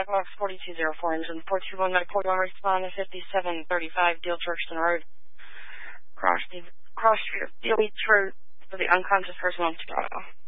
Blackhawks 4204, engine 421, medical respond to 5735 Deal Churchton Road. Cross Street, Deal Beach Road for the unconscious person on Chicago.